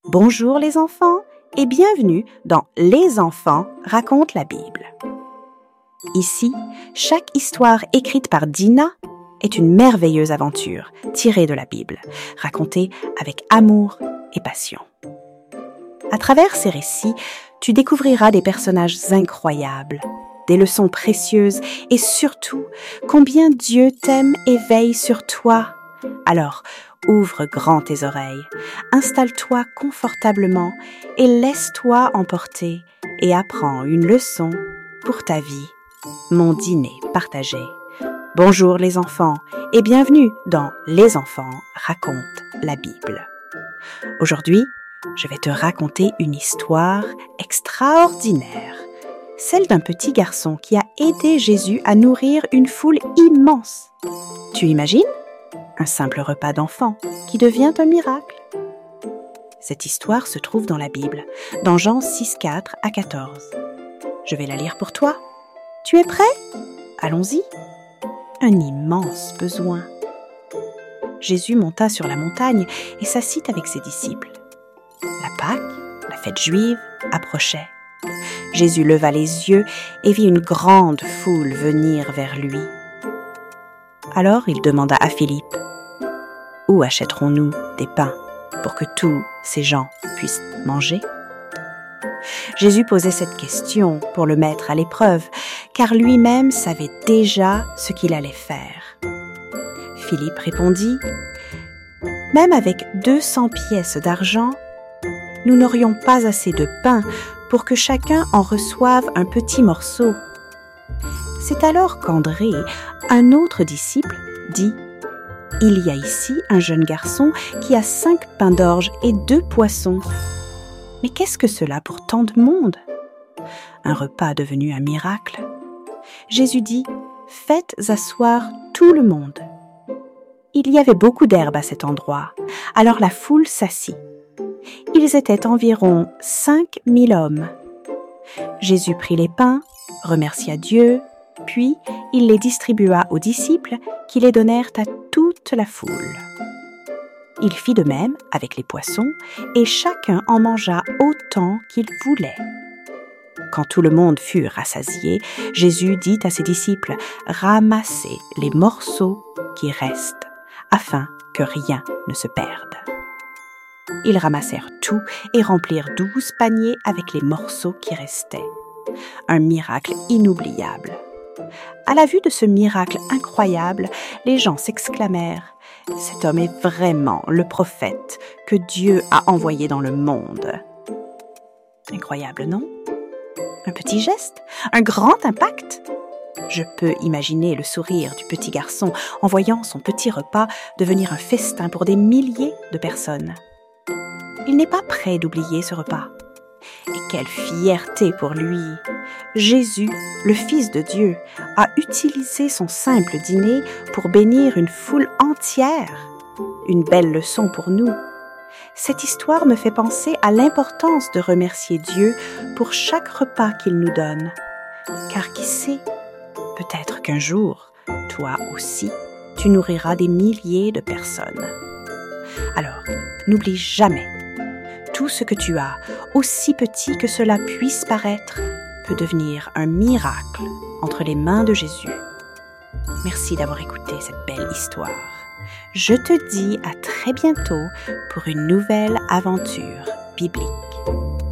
Bonjour les enfants et bienvenue dans Les enfants racontent la Bible. Ici, chaque histoire écrite par Dina est une merveilleuse aventure tirée de la Bible, racontée avec amour et passion. À travers ces récits, tu découvriras des personnages incroyables, des leçons précieuses et surtout combien Dieu t'aime et veille sur toi. Alors, ouvre grand tes oreilles, installe-toi confortablement et laisse-toi emporter et apprends une leçon pour ta vie. Mon dîner partagé. Bonjour les enfants et bienvenue dans Les enfants racontent la Bible. Aujourd'hui, je vais te raconter une histoire extraordinaire, celle d'un petit garçon qui a aidé Jésus à nourrir une foule immense. Tu imagines ? Un simple repas d'enfant qui devient un miracle. Cette histoire se trouve dans la Bible, dans Jean 6, 4 à 14. Je vais la lire pour toi. Tu es prêt ? Allons-y. Un immense besoin. Jésus monta sur la montagne et s'assit avec ses disciples. La Pâque, la fête juive, approchait. Jésus leva les yeux et vit une grande foule venir vers lui. Alors il demanda à Philippe, « Où achèterons-nous des pains pour que tous ces gens puissent manger ?» Jésus posait cette question pour le mettre à l'épreuve, car lui-même savait déjà ce qu'il allait faire. Philippe répondit, « Même avec 200 pièces d'argent, nous n'aurions pas assez de pain pour que chacun en reçoive un petit morceau. » C'est alors qu'André, un autre disciple, dit « Il y a ici un jeune garçon qui a 5 pains d'orge et 2 poissons. Mais qu'est-ce que cela pour tant de monde ?» Un repas devenu un miracle. Jésus dit « Faites asseoir tout le monde. » Il y avait beaucoup d'herbe à cet endroit, alors la foule s'assit. Ils étaient environ 5000 hommes. Jésus prit les pains, remercia Dieu, puis il les distribua aux disciples qui les donnèrent à toute la foule. Il fit de même avec les poissons et chacun en mangea autant qu'il voulait. Quand tout le monde fut rassasié, Jésus dit à ses disciples « Ramassez les morceaux qui restent, afin que rien ne se perde. » Ils ramassèrent tout et remplirent 12 paniers avec les morceaux qui restaient. Un miracle inoubliable. À la vue de ce miracle incroyable, les gens s'exclamèrent « Cet homme est vraiment le prophète que Dieu a envoyé dans le monde. » Incroyable, non ? Un petit geste ? Un grand impact ? Je peux imaginer le sourire du petit garçon en voyant son petit repas devenir un festin pour des milliers de personnes. Il n'est pas prêt d'oublier ce repas. Et quelle fierté pour lui! Jésus, le Fils de Dieu, a utilisé son simple dîner pour bénir une foule entière. Une belle leçon pour nous. Cette histoire me fait penser à l'importance de remercier Dieu pour chaque repas qu'il nous donne. Car qui sait, peut-être qu'un jour, toi aussi, tu nourriras des milliers de personnes. Alors, n'oublie jamais. Tout ce que tu as, aussi petit que cela puisse paraître, peut devenir un miracle entre les mains de Jésus. Merci d'avoir écouté cette belle histoire. Je te dis à très bientôt pour une nouvelle aventure biblique.